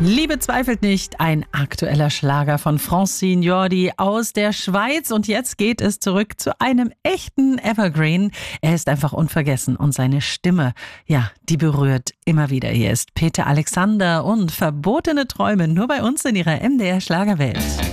Liebe zweifelt nicht, ein aktueller Schlager von Francine Jordi aus der Schweiz. Und jetzt geht es zurück zu einem echten Evergreen. Er ist einfach unvergessen und seine Stimme, ja, die berührt immer wieder. Hier ist Peter Alexander und Verbotene Träume, nur bei uns in ihrer MDR Schlagerwelt.